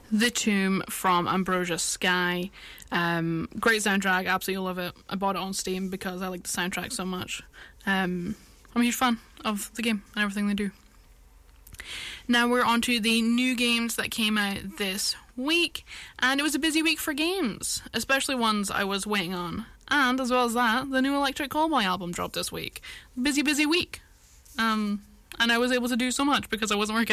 The Tomb from Ambrosia Sky. Great soundtrack, absolutely love it. I bought it on Steam because I like the soundtrack so much. I'm a huge fan of the game and everything they do. Now we're on to the new games that came out this week, and it was a busy week for games, especially ones I was waiting on. And as well as that, the new Electric Callboy album dropped this week. Busy week. And I was able to do so much because I wasn't working.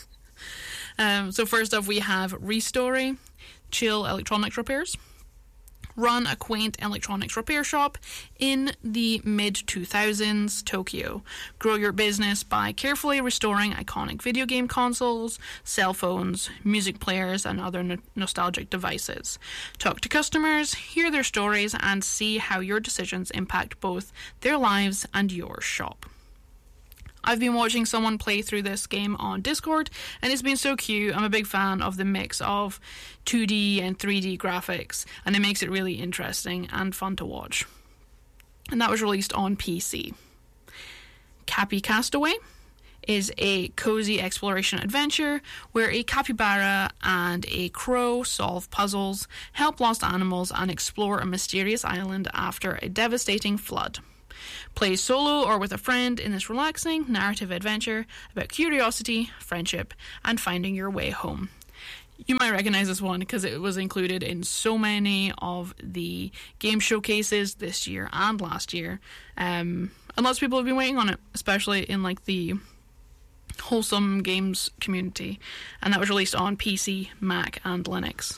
So first off, we have Restory, chill electronics repairs. Run a quaint electronics repair shop in the mid-2000s Tokyo. Grow your business by carefully restoring iconic video game consoles, cell phones, music players, and other nostalgic devices. Talk to customers, hear their stories, and see how your decisions impact both their lives and your shop. I've been watching someone play through this game on Discord, and it's been so cute. I'm a big fan of the mix of 2D and 3D graphics, and it makes it really interesting and fun to watch. And that was released on PC. Cappy Castaway is a cozy exploration adventure where a capybara and a crow solve puzzles, help lost animals, and explore a mysterious island after a devastating flood. Play solo or with a friend in this relaxing narrative adventure about curiosity, friendship, and finding your way home. You might recognize this one because it was included in so many of the game showcases this year and last year. And lots of people have been waiting on it, especially in like the wholesome games community. And that was released on PC, Mac, and Linux.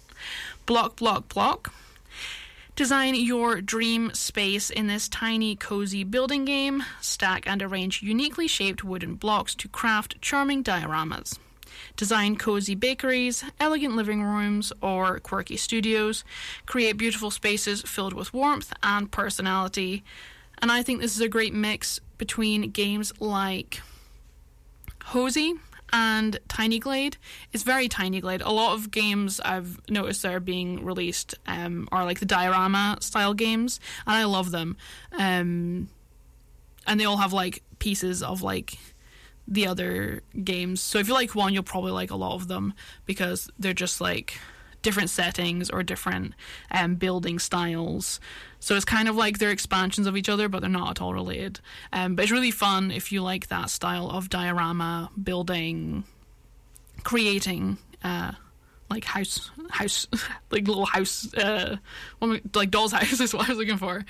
Block. Design your dream space in this tiny, cozy building game. Stack and arrange uniquely shaped wooden blocks to craft charming dioramas. Design cozy bakeries, elegant living rooms, or quirky studios. Create beautiful spaces filled with warmth and personality. And I think this is a great mix between games like Hosey and Tiny Glade. It's very Tiny Glade. A lot of games I've noticed that are being released are like the diorama style games, and I love them. And they all have like pieces of like the other games. So if you like one, you'll probably like a lot of them because they're just like different settings or different building styles. So it's kind of like they're expansions of each other, but they're not at all related. But it's really fun if you like that style of diorama building, creating like house like little house like doll's house is what I was looking for,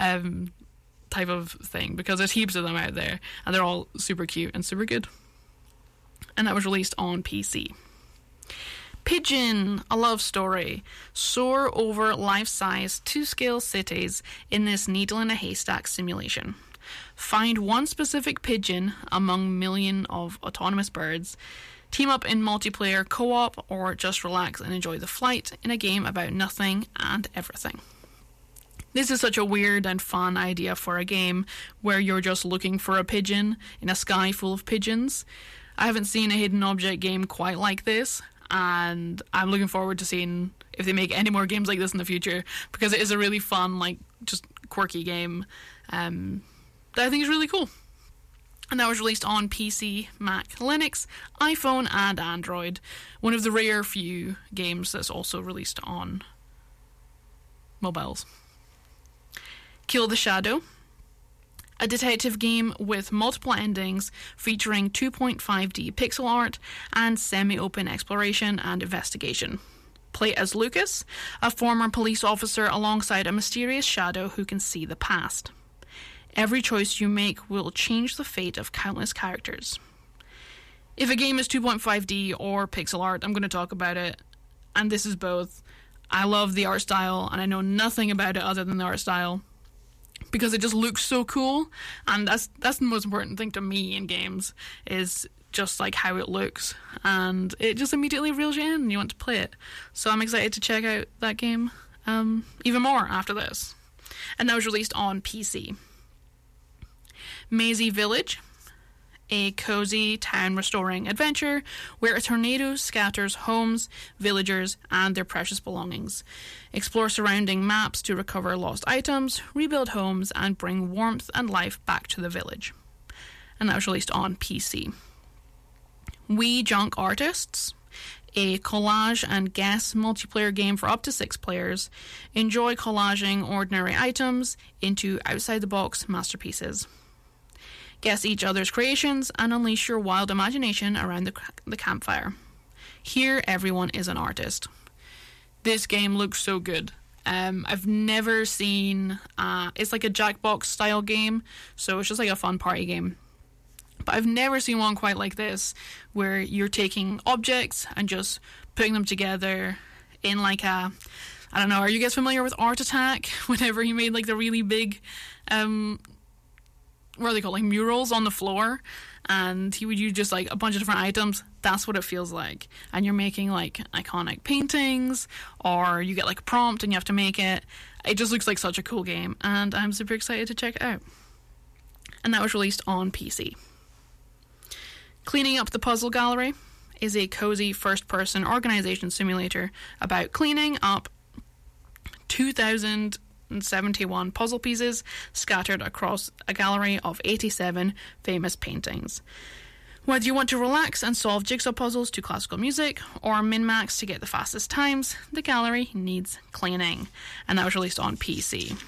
type of thing, because there's heaps of them out there and they're all super cute and super good. And that was released on PC. Pigeon, a love story. Soar over life-size 2-scale cities in this needle-in-a-haystack simulation. Find one specific pigeon among millions of autonomous birds. Team up in multiplayer co-op or just relax and enjoy the flight in a game about nothing and everything. This is such a weird and fun idea for a game where you're just looking for a pigeon in a sky full of pigeons. I haven't seen a hidden object game quite like this, and I'm looking forward to seeing if they make any more games like this in the future, because it is a really fun, like, just quirky game that I think is really cool. And that was released on PC, Mac, Linux, iPhone, and Android. One of the rare few games that's also released on mobiles. Kill the Shadow, a detective game with multiple endings featuring 2.5D pixel art and semi-open exploration and investigation. Play as Lucas, a former police officer alongside a mysterious shadow who can see the past. Every choice you make will change the fate of countless characters. If a game is 2.5D or pixel art, I'm going to talk about it, and this is both. I love the art style, and I know nothing about it other than the art style, because it just looks so cool, and that's the most important thing to me in games, is just like how it looks, and it just immediately reels you in and you want to play it. So I'm excited to check out that game even more after this. And that was released on PC. Maisie Village, a cozy town restoring adventure where a tornado scatters homes, villagers, and their precious belongings. Explore surrounding maps to recover lost items, rebuild homes, and bring warmth and life back to the village. And that was released on PC. We Junk Artists, a collage and guess multiplayer game for up to 6 players. Enjoy collaging ordinary items into outside-the-box masterpieces. Guess each other's creations and unleash your wild imagination around the campfire. Here, everyone is an artist. This game looks so good. I've never seen... it's like a Jackbox style game, so it's just like a fun party game. But I've never seen one quite like this, where you're taking objects and just putting them together in like a... I don't know, are you guys familiar with Art Attack? Whenever he made like the really big... what are they called? Like murals on the floor, and he would use just like a bunch of different items. That's what it feels like. And you're making like iconic paintings, or you get like a prompt and you have to make it. It just looks like such a cool game, and I'm super excited to check it out. And that was released on PC. Cleaning Up the Puzzle Gallery is a cozy first-person organization simulator about cleaning up 2,071 puzzle pieces scattered across a gallery of 87 famous paintings. Whether you want to relax and solve jigsaw puzzles to classical music, or min-max to get the fastest times, the gallery needs cleaning. And that was released on PC.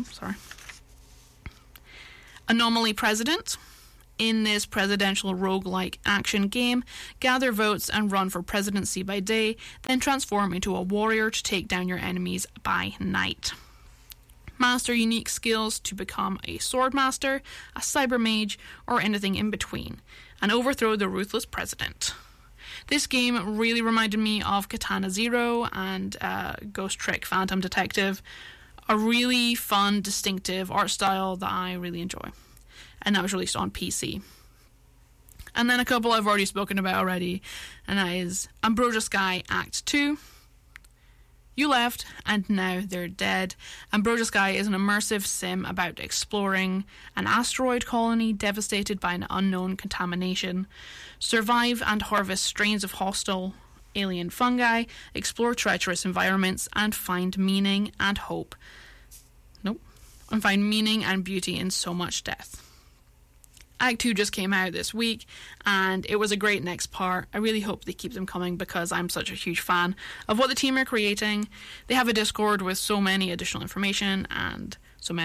Anomaly President. In this presidential roguelike action game, gather votes and run for presidency by day, then transform into a warrior to take down your enemies by night. Master unique skills to become a sword master, a cyber mage, or anything in between, and overthrow the ruthless president. This game really reminded me of Katana Zero and Ghost Trick Phantom Detective, a really fun, distinctive art style that I really enjoy. And that was released on PC. And then a couple I've already spoken about already, and that is Ambrosia Sky Act 2. You left, and now they're dead. Ambrosia Sky is an immersive sim about exploring an asteroid colony devastated by an unknown contamination. Survive and harvest strains of hostile alien fungi, explore treacherous environments, and find meaning and hope. And find meaning and beauty in so much death. Act 2 just came out this week, and it was a great next part. I really hope they keep them coming because I'm such a huge fan of what the team are creating. They have a Discord with so much additional information and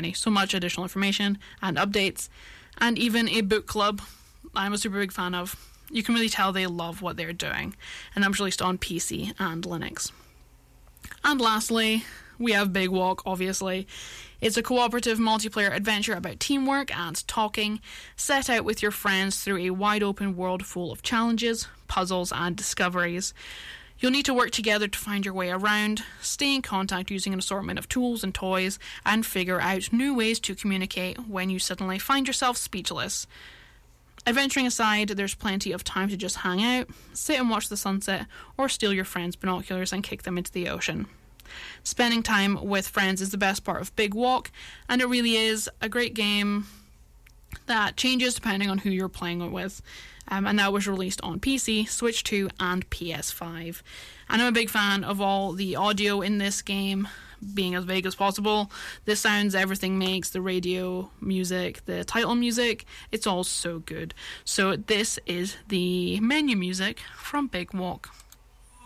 updates, and even a book club I'm a super big fan of. You can really tell they love what they're doing, and that was released on PC and Linux. And lastly, we have Big Walk, obviously. It's a cooperative multiplayer adventure about teamwork and talking, set out with your friends through a wide-open world full of challenges, puzzles, and discoveries. You'll need to work together to find your way around, stay in contact using an assortment of tools and toys, and figure out new ways to communicate when you suddenly find yourself speechless. Adventuring aside, there's plenty of time to just hang out, sit and watch the sunset, or steal your friends' binoculars and kick them into the ocean. Spending time with friends is the best part of Big Walk, and it really is a great game that changes depending on who you're playing it with. And that was released on PC, Switch 2, and PS5. And I'm a big fan of all the audio in this game being as vague as possible. The sounds everything makes, the radio music, the title music, it's all so good. So this is the menu music from Big Walk.